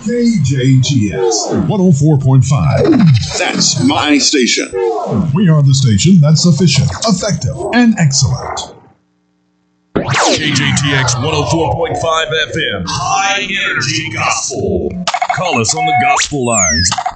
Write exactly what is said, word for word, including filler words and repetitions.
K J G S one oh four point five. That's my station. We are the station that's efficient, effective, and excellent. K J T X one oh four point five F M. High Energy Gospel. Call us on the gospel lines